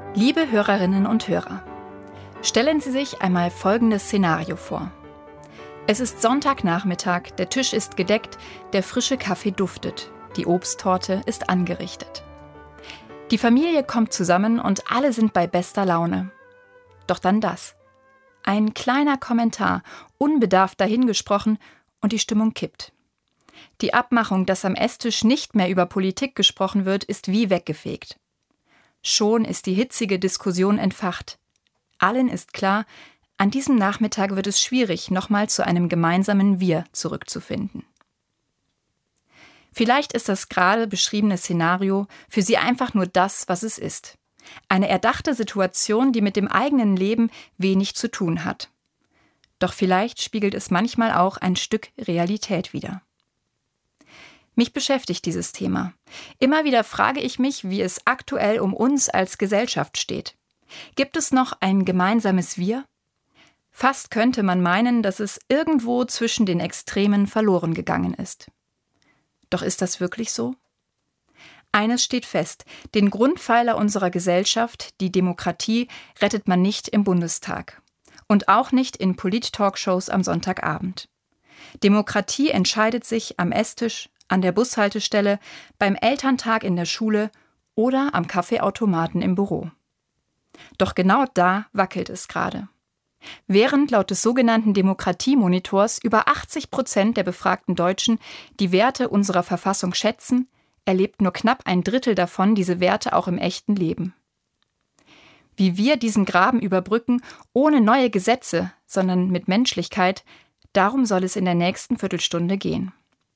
Liebe Hörerinnen und Hörer, stellen Sie sich einmal folgendes Szenario vor. Es ist Sonntagnachmittag, der Tisch ist gedeckt, der frische Kaffee duftet, die Obsttorte ist angerichtet. Die Familie kommt zusammen und alle sind bei bester Laune. Doch dann das. Ein kleiner Kommentar, unbedarft dahingesprochen und die Stimmung kippt. Die Abmachung, dass am Esstisch nicht mehr über Politik gesprochen wird, ist wie weggefegt. Schon ist die hitzige Diskussion entfacht. Allen ist klar, an diesem Nachmittag wird es schwierig, nochmal zu einem gemeinsamen Wir zurückzufinden. Vielleicht ist das gerade beschriebene Szenario für Sie einfach nur das, was es ist. Eine erdachte Situation, die mit dem eigenen Leben wenig zu tun hat. Doch vielleicht spiegelt es manchmal auch ein Stück Realität wider. Mich beschäftigt dieses Thema. Immer wieder frage ich mich, wie es aktuell um uns als Gesellschaft steht. Gibt es noch ein gemeinsames Wir? Fast könnte man meinen, dass es irgendwo zwischen den Extremen verloren gegangen ist. Doch ist das wirklich so? Eines steht fest: Den Grundpfeiler unserer Gesellschaft, die Demokratie, rettet man nicht im Bundestag. Und auch nicht in Polit-Talkshows am Sonntagabend. Demokratie entscheidet sich am Esstisch, an der Bushaltestelle, beim Elterntag in der Schule oder am Kaffeeautomaten im Büro. Doch genau da wackelt es gerade. Während laut des sogenannten Demokratiemonitors über 80% der befragten Deutschen die Werte unserer Verfassung schätzen, erlebt nur knapp ein Drittel davon diese Werte auch im echten Leben. Wie wir diesen Graben überbrücken, ohne neue Gesetze, sondern mit Menschlichkeit, darum soll es in der nächsten Viertelstunde gehen.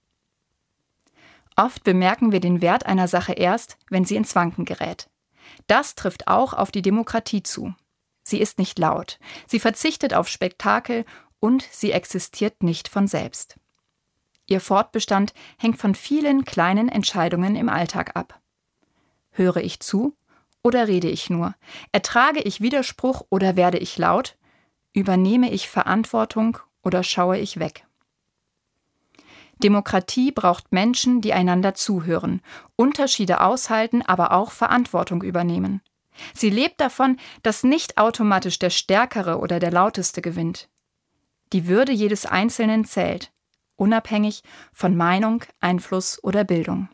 Oft bemerken wir den Wert einer Sache erst, wenn sie ins Wanken gerät. Das trifft auch auf die Demokratie zu. Sie ist nicht laut, sie verzichtet auf Spektakel und sie existiert nicht von selbst. Ihr Fortbestand hängt von vielen kleinen Entscheidungen im Alltag ab. Höre ich zu oder rede ich nur? Ertrage ich Widerspruch oder werde ich laut? Übernehme ich Verantwortung oder schaue ich weg? Demokratie braucht Menschen, die einander zuhören, Unterschiede aushalten, aber auch Verantwortung übernehmen. Sie lebt davon, dass nicht automatisch der Stärkere oder der Lauteste gewinnt. Die Würde jedes Einzelnen zählt, unabhängig von Meinung, Einfluss oder Bildung.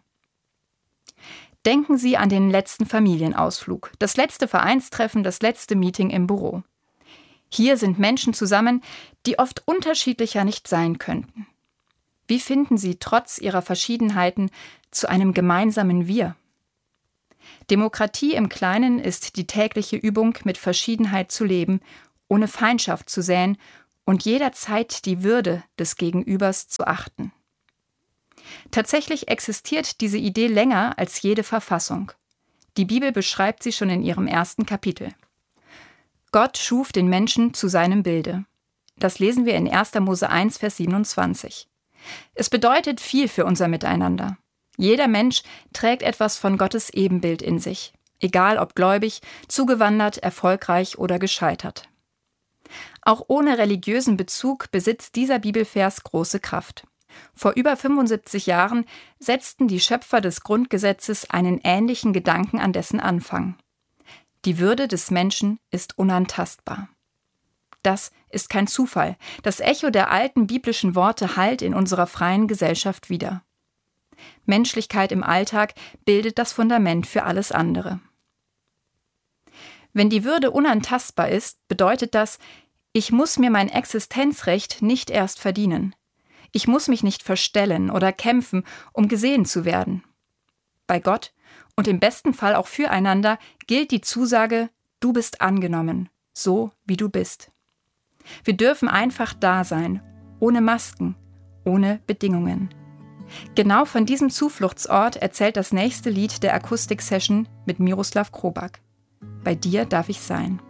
Denken Sie an den letzten Familienausflug, das letzte Vereinstreffen, das letzte Meeting im Büro. Hier sind Menschen zusammen, die oft unterschiedlicher nicht sein könnten. Wie finden Sie trotz ihrer Verschiedenheiten zu einem gemeinsamen Wir? Demokratie im Kleinen ist die tägliche Übung, mit Verschiedenheit zu leben, ohne Feindschaft zu säen und jederzeit die Würde des Gegenübers zu achten. Tatsächlich existiert diese Idee länger als jede Verfassung. Die Bibel beschreibt sie schon in ihrem ersten Kapitel. Gott schuf den Menschen zu seinem Bilde. Das lesen wir in 1. Mose 1, Vers 27. Es bedeutet viel für unser Miteinander. Jeder Mensch trägt etwas von Gottes Ebenbild in sich, egal ob gläubig, zugewandert, erfolgreich oder gescheitert. Auch ohne religiösen Bezug besitzt dieser Bibelvers große Kraft. Vor über 75 Jahren setzten die Schöpfer des Grundgesetzes einen ähnlichen Gedanken an dessen Anfang. Die Würde des Menschen ist unantastbar. Das ist kein Zufall. Das Echo der alten biblischen Worte hallt in unserer freien Gesellschaft wider. Menschlichkeit im Alltag bildet das Fundament für alles andere. Wenn die Würde unantastbar ist, bedeutet das, ich muss mir mein Existenzrecht nicht erst verdienen. Ich muss mich nicht verstellen oder kämpfen, um gesehen zu werden. Bei Gott und im besten Fall auch füreinander gilt die Zusage, du bist angenommen, so wie du bist. Wir dürfen einfach da sein, ohne Masken, ohne Bedingungen. Genau von diesem Zufluchtsort erzählt das nächste Lied der Akustik-Session mit Miroslav Krobak. Bei dir darf ich sein.